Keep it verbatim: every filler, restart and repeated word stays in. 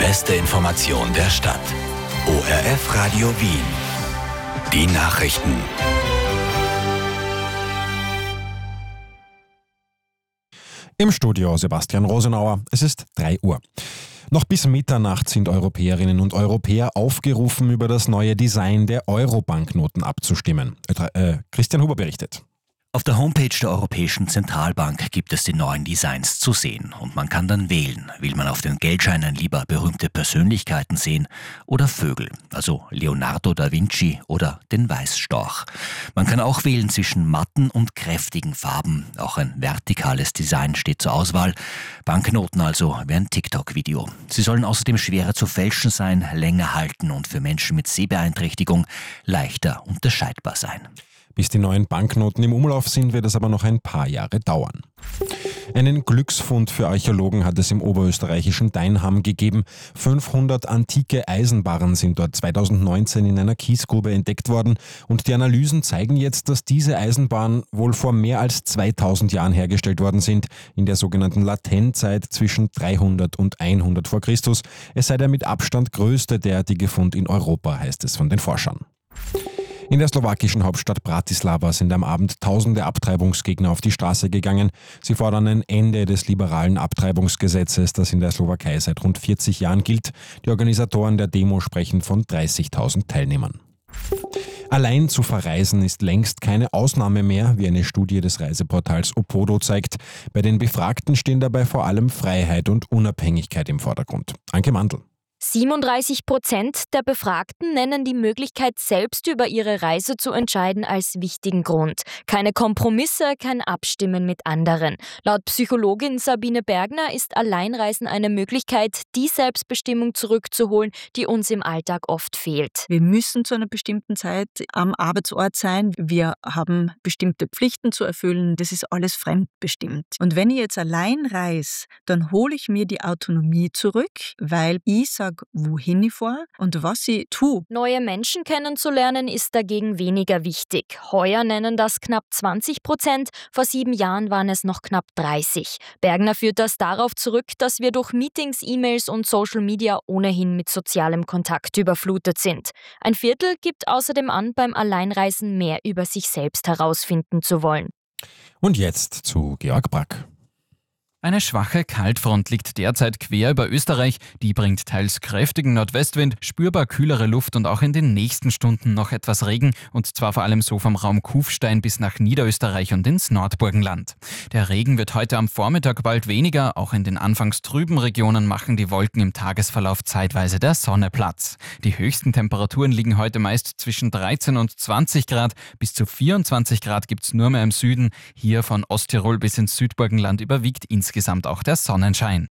beste Information der Stadt. O R F Radio Wien. Die Nachrichten. Im Studio Sebastian Rosenauer. Es ist drei Uhr. Noch bis Mitternacht sind Europäerinnen und Europäer aufgerufen, über das neue Design der Euro-Banknoten abzustimmen. Äh, Christian Huber berichtet. Auf der Homepage der Europäischen Zentralbank gibt es die neuen Designs zu sehen und man kann dann wählen. Will man auf den Geldscheinen lieber berühmte Persönlichkeiten sehen oder Vögel, also Leonardo da Vinci oder den Weißstorch. Man kann auch wählen zwischen matten und kräftigen Farben. Auch ein vertikales Design steht zur Auswahl. Banknoten also wie ein TikTok-Video. Sie sollen außerdem schwerer zu fälschen sein, länger halten und für Menschen mit Sehbeeinträchtigung leichter unterscheidbar sein. Bis die neuen Banknoten im Umlauf sind, wird es aber noch ein paar Jahre dauern. Einen Glücksfund für Archäologen hat es im oberösterreichischen Deinham gegeben. fünfhundert antike Eisenbarren sind dort zweitausendneunzehn in einer Kiesgrube entdeckt worden und die Analysen zeigen jetzt, dass diese Eisenbarren wohl vor mehr als zweitausend Jahren hergestellt worden sind, in der sogenannten Latènezeit zwischen dreihundert und hundert vor Christus. Es sei der mit Abstand größte derartige Fund in Europa, heißt es von den Forschern. In der slowakischen Hauptstadt Bratislava sind am Abend tausende Abtreibungsgegner auf die Straße gegangen. Sie fordern ein Ende des liberalen Abtreibungsgesetzes, das in der Slowakei seit rund vierzig Jahren gilt. Die Organisatoren der Demo sprechen von dreißigtausend Teilnehmern. Allein zu verreisen ist längst keine Ausnahme mehr, wie eine Studie des Reiseportals Opodo zeigt. Bei den Befragten stehen dabei vor allem Freiheit und Unabhängigkeit im Vordergrund. Anke Mandl. siebenunddreißig Prozent der Befragten nennen die Möglichkeit, selbst über ihre Reise zu entscheiden, als wichtigen Grund. Keine Kompromisse, kein Abstimmen mit anderen. Laut Psychologin Sabine Bergner ist Alleinreisen eine Möglichkeit, die Selbstbestimmung zurückzuholen, die uns im Alltag oft fehlt. Wir müssen zu einer bestimmten Zeit am Arbeitsort sein. Wir haben bestimmte Pflichten zu erfüllen. Das ist alles fremdbestimmt. Und wenn ich jetzt allein reise, dann hole ich mir die Autonomie zurück, weil ich sage, wohin ich fahre und was ich tue. Neue Menschen kennenzulernen ist dagegen weniger wichtig. Heuer nennen das knapp zwanzig Prozent, vor sieben Jahren waren es noch knapp dreißig. Bergner führt das darauf zurück, dass wir durch Meetings, E-Mails und Social Media ohnehin mit sozialem Kontakt überflutet sind. Ein Viertel gibt außerdem an, beim Alleinreisen mehr über sich selbst herausfinden zu wollen. Und jetzt zu Georg Brack. Eine schwache Kaltfront liegt derzeit quer über Österreich. Die bringt teils kräftigen Nordwestwind, spürbar kühlere Luft und auch in den nächsten Stunden noch etwas Regen. Und zwar vor allem so vom Raum Kufstein bis nach Niederösterreich und ins Nordburgenland. Der Regen wird heute am Vormittag bald weniger. Auch in den anfangs trüben Regionen machen die Wolken im Tagesverlauf zeitweise der Sonne Platz. Die höchsten Temperaturen liegen heute meist zwischen dreizehn und zwanzig Grad. Bis zu vierundzwanzig Grad gibt's nur mehr im Süden. Hier von Osttirol bis ins Südburgenland überwiegt insgesamt Insgesamt auch der Sonnenschein.